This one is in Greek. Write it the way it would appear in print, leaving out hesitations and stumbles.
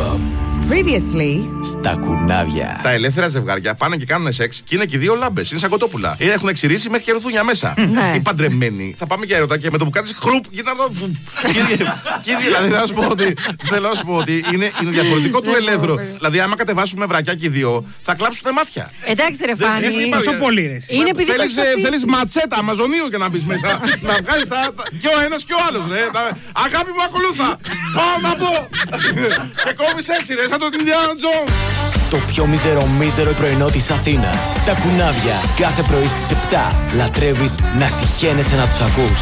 Previously στα κουνάβια. Τα ελεύθερα ζευγάρια πάνε και κάνουν σεξ και είναι και δύο λάμπες. Είναι σαν κοτόπουλα. Έχουν εξηρήσει μέχρι και ρουθούνια μέσα. Οι παντρεμένοι θα πάμε για ερωτά και με το που κάνεις χρουπ γίνανε. Δηλαδή θέλω να σου πω ότι είναι διαφορετικό του ελεύθερου. Δηλαδή, άμα κατεβάσουμε βρακιά και οι δύο, θα κλάψουν μάτια. Εντάξει, ρε Φάνη. Πόσο πολύ ρε. Θέλεις ματσέτα αμαζονίου για να μπει μέσα. Να βγάλεις και ο ένας και ο άλλος. Αγάπη μου, ακολούθα. Πάω να πω. Και κόβεις έτσι, ρε, σαν τον Ινδιάνα Τζον. Το πιο μίζερο πρωινό της Αθήνας. Τα κουνάβια κάθε πρωί στις 7. Λατρεύεις να συχαίνεσαι να τους ακούς.